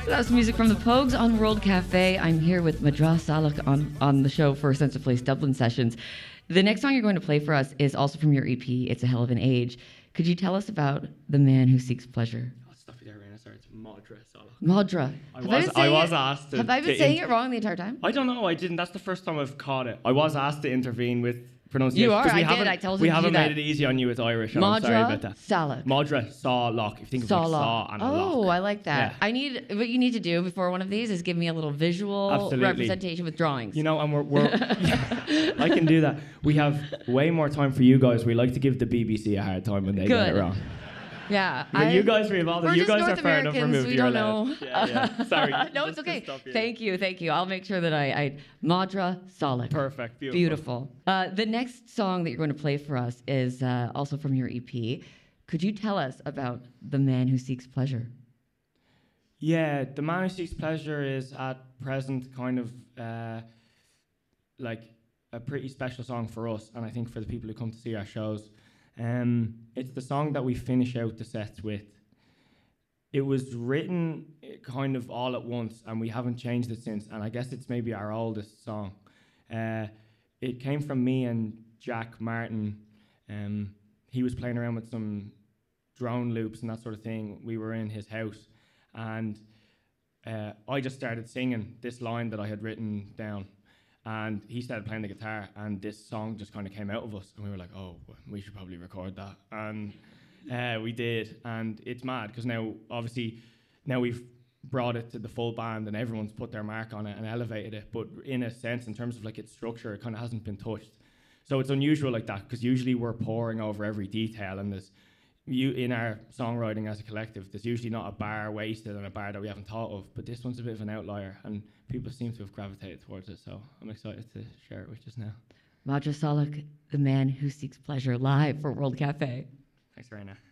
That's music from the Pogues on World Cafe. I'm here with Madra Salak on the show for Sense of Place Dublin Sessions. The next song you're going to play for us is also from your EP, It's a Hell of an Age. Could you tell us about The Man Who Seeks Pleasure? Oh, stop it there, Raina. Sorry, it's Madra Salak. Madra. I was asked to... Have I been saying it wrong the entire time? I don't know, I didn't. That's the first time I've caught it. I was asked to intervene with pronunciation. You are, I did. I told you We to do haven't that. made it easy on you with Irish, and I'm sorry about Madra that. Salak. Madra Salak. If you think of like saw and a lock. Oh, I like that. Yeah. What you need to do before one of these is give me a little visual Absolutely. representation with drawings. You know, and we're I can do that. We have way more time for you guys. We like to give the BBC a hard time when they get it wrong. Yeah. But you guys are involved. We're You just guys North are far enough Americans, removed. we You're don't allowed. know. Yeah. Sorry. No, it's Just to okay. stop you. Thank you. I'll make sure that I Madra Salak. Perfect. Beautiful. The next song that you're going to play for us is also from your EP. Could you tell us about The Man Who Seeks Pleasure? Yeah, The Man Who Seeks Pleasure is at present kind of like a pretty special song for us, and I think for the people who come to see our shows. It's the song that we finish out the sets with. It was written kind of all at once, and we haven't changed it since, and I guess it's maybe our oldest song. It came from me and Jack Martin. He was playing around with some drone loops and that sort of thing. We were in his house, and I just started singing this line that I had written down, and he started playing the guitar, and this song just kind of came out of us, and we were like, oh, we should probably record that. And we did, and it's mad because now we've brought it to the full band and everyone's put their mark on it and elevated it, but in a sense, in terms of like its structure, it kind of hasn't been touched. So it's unusual like that, because usually we're poring over every detail, and in our songwriting as a collective, there's usually not a bar wasted and a bar that we haven't thought of, but this one's a bit of an outlier, and people seem to have gravitated towards it, so I'm excited to share it with you now. Madra Salak, The Man Who Seeks Pleasure, live for World Cafe. Thanks, Raina.